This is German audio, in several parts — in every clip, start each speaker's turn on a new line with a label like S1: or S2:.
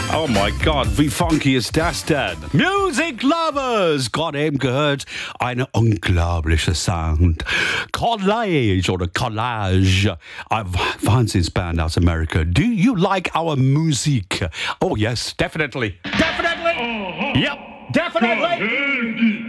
S1: Oh my God, wie funky ist das denn? Music Lovers! Gerade eben gehört, eine unglaubliche Sound. Collage oder Collage. Wahnsinnsband aus Amerika. Do you like our music? Oh yes, definitely. Definitely! Yep, definitely!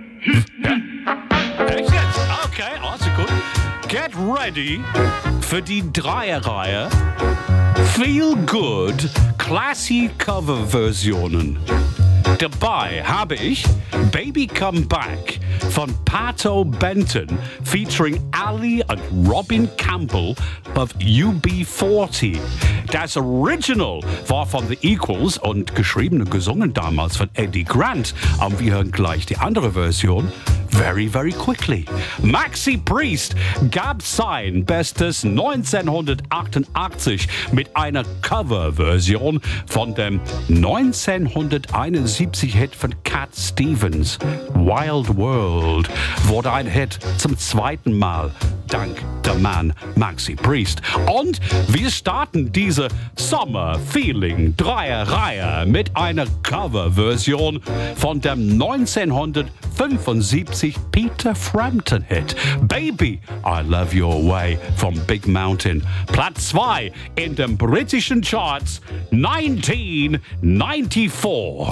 S1: Echt jetzt? Okay, also gut. Get ready für die Dreierreihe. Feel Good Classy Coverversionen. Dabei habe ich Baby Come Back von Pato Benton featuring Ali und Robin Campbell of UB40. Das Original war von The Equals und geschrieben und gesungen damals von Eddie Grant. Und wir hören gleich die andere Version. Very, very quickly. Maxi Priest gab sein Bestes 1988 mit einer Coverversion von dem 1971 Hit von Cat Stevens. Wild World wurde ein Hit zum zweiten Mal dank der Mann Maxi Priest. Und wir starten diese Summer Feeling Dreierreihe mit einer Coverversion von dem 1975 Peter Frampton Hit Baby, I Love Your Way vom Big Mountain. Platz 2 in den britischen Charts 1994.